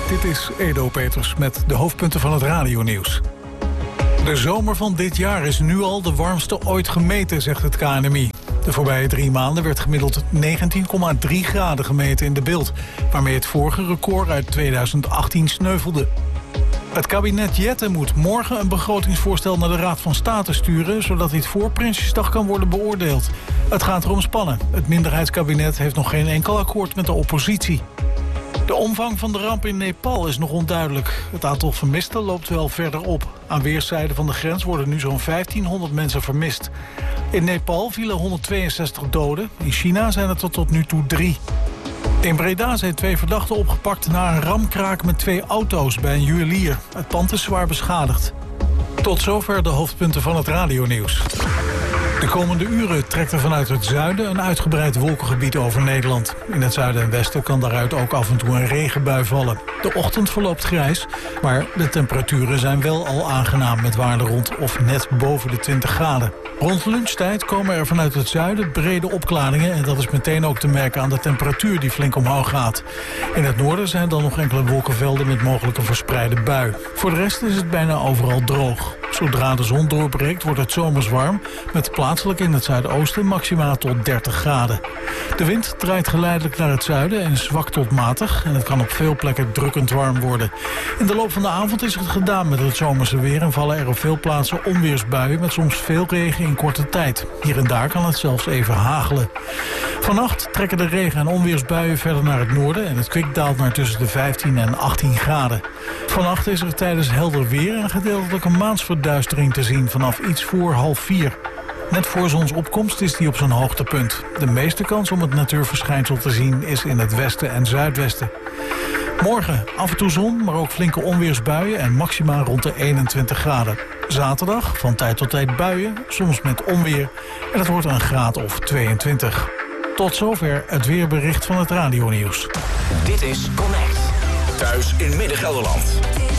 Dit is Edo Peters met de hoofdpunten van het radionieuws. De zomer van dit jaar is nu al de warmste ooit gemeten, zegt het KNMI. De voorbije 3 maanden werd gemiddeld 19,3 graden gemeten in de Bilt, waarmee het vorige record uit 2018 sneuvelde. Het kabinet Jette moet morgen een begrotingsvoorstel naar de Raad van State sturen, zodat dit voor Prinsjesdag kan worden beoordeeld. Het gaat erom spannen. Het minderheidskabinet heeft nog geen enkel akkoord met de oppositie. De omvang van de ramp in Nepal is nog onduidelijk. Het aantal vermisten loopt wel verder op. Aan weerszijden van de grens worden nu zo'n 1500 mensen vermist. In Nepal vielen 162 doden. In China zijn het tot nu toe 3. In Breda zijn 2 verdachten opgepakt na een ramkraak met 2 auto's bij een juwelier. Het pand is zwaar beschadigd. Tot zover de hoofdpunten van het radionieuws. De komende uren trekt er vanuit het zuiden een uitgebreid wolkengebied over Nederland. In het zuiden en westen kan daaruit ook af en toe een regenbui vallen. De ochtend verloopt grijs, maar de temperaturen zijn wel al aangenaam met waarden rond of net boven de 20 graden. Rond lunchtijd komen er vanuit het zuiden brede opklaringen en dat is meteen ook te merken aan de temperatuur die flink omhoog gaat. In het noorden zijn dan nog enkele wolkenvelden met mogelijk een verspreide bui. Voor de rest is het bijna overal droog. Zodra de zon doorbreekt wordt het zomers warm, met plaatselijk in het zuidoosten maximaal tot 30 graden. De wind draait geleidelijk naar het zuiden en is zwak tot matig en het kan op veel plekken drukkend warm worden. In de loop van de avond is het gedaan met het zomerse weer en vallen er op veel plaatsen onweersbuien met soms veel regen in korte tijd. Hier en daar kan het zelfs even hagelen. Vannacht trekken de regen- en onweersbuien verder naar het noorden en het kwik daalt naar tussen de 15 en 18 graden. Vannacht is er tijdens helder weer een gedeeltelijke maansverduistering te zien vanaf iets voor 3:30. Net voor zonsopkomst is die op zijn hoogtepunt. De meeste kans om het natuurverschijnsel te zien is in het westen en zuidwesten. Morgen af en toe zon, maar ook flinke onweersbuien en maxima rond de 21 graden. Zaterdag van tijd tot tijd buien, soms met onweer en het wordt een graad of 22. Tot zover het weerbericht van het radionieuws. Dit is Connect. Thuis in Midden-Gelderland.